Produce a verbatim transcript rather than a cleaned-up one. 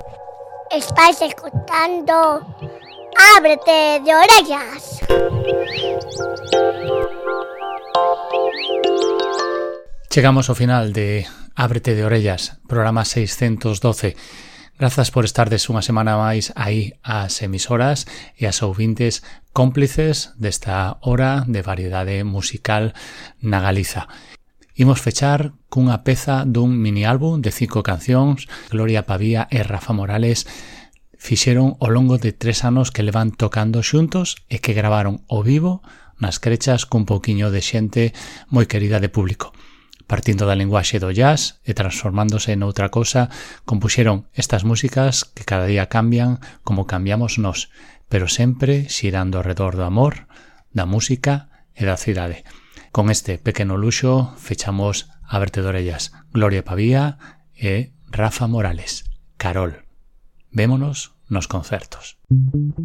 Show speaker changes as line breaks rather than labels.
Estáis escuchando Ábrete de Orellas.
Chegamos ao final de Ábrete de Orellas, programa seiscentos doce. Grazas por estardes unha semana máis aí ás emisoras e ás ouvintes cómplices desta hora de variedade musical na Galiza. Imos fechar cunha peza dun mini álbum de cinco cancións. Gloria Pavía e Rafa Morales fixeron ao longo de tres anos que levan tocando xuntos e que gravaron ao vivo nas crechas cun pouquiño de xente moi querida de público. Partindo da linguaxe do jazz e transformándose en outra cosa, compuxeron estas músicas que cada día cambian como cambiamos nós, pero sempre xirando ao redor do amor, da música e da cidade. Con este pequeno luxo fechamos Ábrete de Orellas. Gloria Pavía e Rafa Morales. Carol. Vémonos nos concertos.